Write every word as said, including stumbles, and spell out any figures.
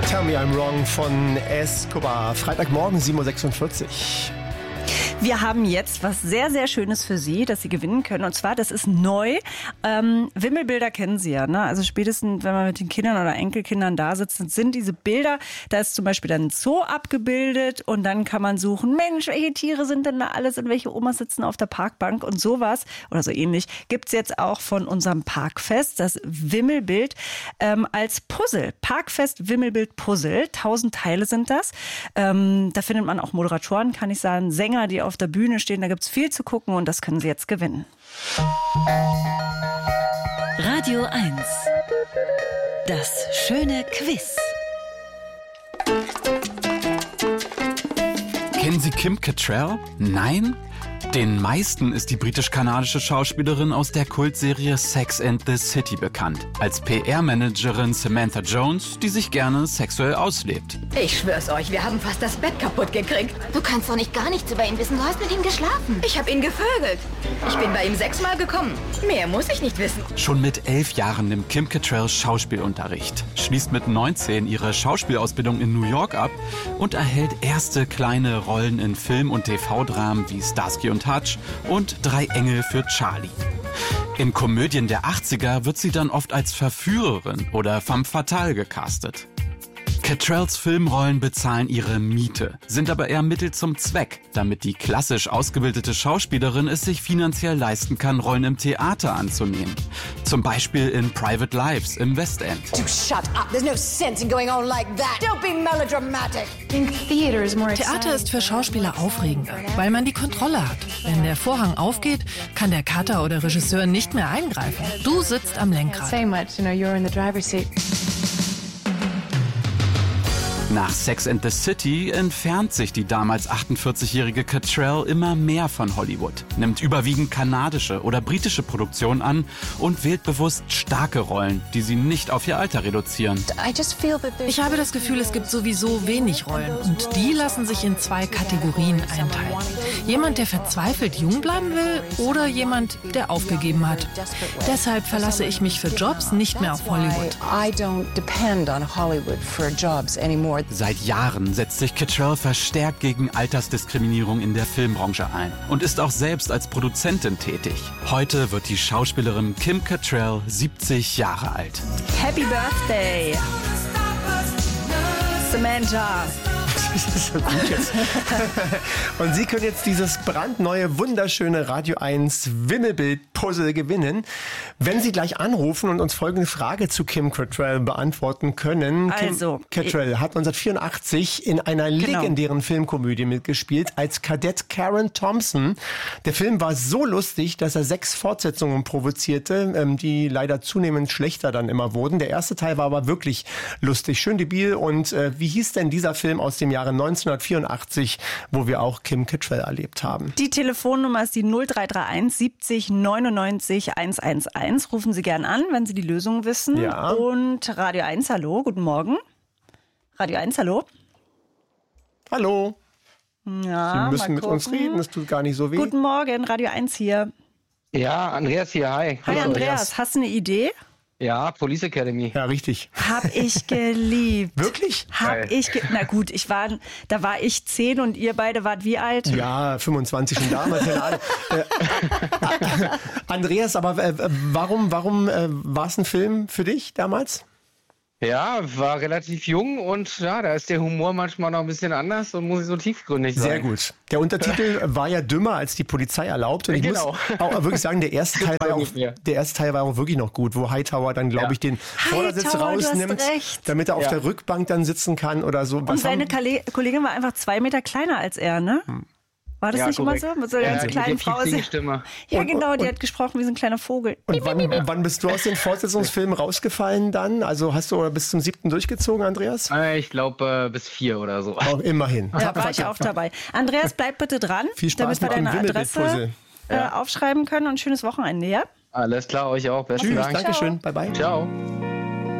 Tell Me I'm Wrong von Escobar. Freitagmorgen, sieben Uhr sechsundvierzig. Wir haben jetzt was sehr, sehr Schönes für Sie, das Sie gewinnen können. Und zwar, das ist neu. Ähm, Wimmelbilder kennen Sie ja, ne? Also spätestens, wenn man mit den Kindern oder Enkelkindern da sitzt, sind diese Bilder, da ist zum Beispiel dann ein Zoo abgebildet und dann kann man suchen, Mensch, welche Tiere sind denn da alles und welche Omas sitzen auf der Parkbank und sowas oder so ähnlich gibt's jetzt auch von unserem Parkfest, das Wimmelbild ähm, als Puzzle. Parkfest Wimmelbild Puzzle, tausend Teile sind das. Ähm, da findet man auch Moderatoren, kann ich sagen, Sänger, die auf der Bühne stehen. Da gibt es viel zu gucken und das können Sie jetzt gewinnen. Radio eins. Das schöne Quiz. Kennen Sie Kim Cattrall? Nein? Den meisten ist die britisch-kanadische Schauspielerin aus der Kultserie Sex and the City bekannt. Als P R-Managerin Samantha Jones, die sich gerne sexuell auslebt. Ich schwör's euch, wir haben fast das Bett kaputt gekriegt. Du kannst doch nicht gar nichts über ihn wissen. Du hast mit ihm geschlafen. Ich hab ihn gevögelt. Ich bin bei ihm sechsmal gekommen. Mehr muss ich nicht wissen. Schon mit elf Jahren nimmt Kim Cattrall Schauspielunterricht, schließt mit neunzehn ihre Schauspielausbildung in New York ab und erhält erste kleine Rollen in Film- und T V-Dramen wie Starsky und Hutch und Drei Engel für Charlie. In Komödien der achtziger wird sie dann oft als Verführerin oder femme fatale gecastet. Cattralls Filmrollen bezahlen ihre Miete, sind aber eher Mittel zum Zweck, damit die klassisch ausgebildete Schauspielerin es sich finanziell leisten kann, Rollen im Theater anzunehmen. Zum Beispiel in Private Lives im West End. Do shut up. There's no sense in going on like that. Don't be melodramatic. Theater ist für Schauspieler aufregender, weil man die Kontrolle hat. Wenn der Vorhang aufgeht, kann der Cutter oder Regisseur nicht mehr eingreifen. Du sitzt am Lenkrad. Nach Sex and the City entfernt sich die damals achtundvierzigjährige Cattrall immer mehr von Hollywood, nimmt überwiegend kanadische oder britische Produktionen an und wählt bewusst starke Rollen, die sie nicht auf ihr Alter reduzieren. Ich habe das Gefühl, es gibt sowieso wenig Rollen und die lassen sich in zwei Kategorien einteilen. Jemand, der verzweifelt jung bleiben will oder jemand, der aufgegeben hat. Deshalb verlasse ich mich für Jobs nicht mehr auf Hollywood. I don't depend on Hollywood for jobs anymore. Seit Jahren setzt sich Cattrall verstärkt gegen Altersdiskriminierung in der Filmbranche ein und ist auch selbst als Produzentin tätig. Heute wird die Schauspielerin Kim Cattrall siebzig Jahre alt. Happy Birthday, Samantha. Das ist so gut jetzt. Und Sie können jetzt dieses brandneue, wunderschöne Radio eins Wimmelbild-Puzzle gewinnen, wenn Sie gleich anrufen und uns folgende Frage zu Kim Cattrall beantworten können. Also, Kim Cattrall hat neunzehnhundertvierundachtzig in einer Genau. legendären Filmkomödie mitgespielt als Kadett Karen Thompson. Der Film war so lustig, dass er sechs Fortsetzungen provozierte, die leider zunehmend schlechter dann immer wurden. Der erste Teil war aber wirklich lustig, schön debil. Und äh, wie hieß denn dieser Film aus dem Jahre neunzehnhundertvierundachtzig, wo wir auch Kim Cattrall erlebt haben? Die Telefonnummer ist die null drei drei eins siebzig neunundneunzig hundertelf. Rufen Sie gern an, wenn Sie die Lösung wissen. Ja. Und Radio eins, hallo, guten Morgen. Radio eins, hallo. Hallo. Ja, Sie müssen mal mit uns gucken. reden, das tut gar nicht so weh. Guten Morgen, Radio eins hier. Ja, Andreas hier, hi. Hi Andreas, hast du eine Idee? Ja, Police Academy. Ja, richtig. Hab ich geliebt. Wirklich? Hab Geil. ich ge Na gut, ich war, da war ich zehn und ihr beide wart wie alt? Ja, fünfundzwanzig schon damals. Keine Ahnung. äh, Andreas, aber äh, warum, warum äh, war es ein Film für dich damals? Ja, war relativ jung und ja, da ist der Humor manchmal noch ein bisschen anders und muss nicht so tiefgründig sein. Sehr gut. Der Untertitel war ja dümmer als die Polizei erlaubt. Und ich Genau. muss auch wirklich sagen, der erste Teil war auch, ungefähr. der erste Teil war auch wirklich noch gut, wo Hightower dann, glaube Ja. ich, den Vordersitz Hightower, du hast rausnimmt, recht. damit er auf Ja. der Rückbank dann sitzen kann oder so. Und Was seine haben- Kale- Kollegin war einfach zwei Meter kleiner als er, ne? War das Ja, nicht korrekt. immer so? Mit so einer Ja, ganz mit kleinen der Frau. piepsigen Stimme. Ja, Und- genau, die und- hat gesprochen wie so ein kleiner Vogel. Und wann, wann bist du aus den Fortsetzungsfilmen rausgefallen dann? Also hast du oder bis zum siebten durchgezogen, Andreas? Äh, Ich glaube äh, bis vier oder so. Auch immerhin. Da war ich auch dabei. Andreas, bleib bitte dran, Viel Spaß damit wir mit dem deine Adresse Wimmelbild-Puzzle. äh, aufschreiben können und ein schönes Wochenende, ja? Alles klar, euch auch. Besten Tschüss, Dank. Dankeschön. Bye bye. Ciao.